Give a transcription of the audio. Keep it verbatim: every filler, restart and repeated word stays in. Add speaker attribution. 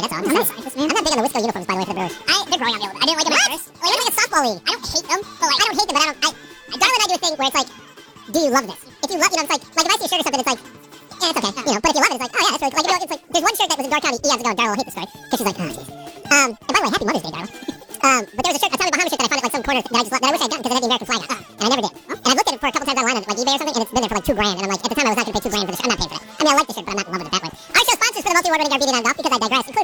Speaker 1: that's all. I'm, I'm, not, I'm not big on the Wisco uniforms, by the way, for the Brewers. I, they're growing on me a little bit. I didn't like them at first. Like, they're like a softball league. I don't hate them, but like, I don't hate them, but I don't, I, Darla and I do a thing where it's like, do you love this? If you love, you know, it's like, like if I see a shirt or something, it's like, yeah, it's okay, you know, but if you love it, it's like, oh yeah, it's really, like, you know, it's like, there's one shirt that was in Dark County eons ago, Darla will hate the story, because she's like, oh, jeez. Um, and by the way, happy Mother's Day, Darla. Um, but there was a shirt, a Tommy Bahama shirt that I found at like some corner that I just loved, that I wish I had gotten because it had the American flag on it, and I never did. And I've looked at it for a couple times online on like eBay or something, and it's been there for like two grand, and I'm like, at the time I was not going to pay two grand for the shirt. I'm not paying for that. I mean, I like the shirt, but I'm not in love with it that way. Our show sponsors for the multi-award winning R B D nine golf, because I digress, include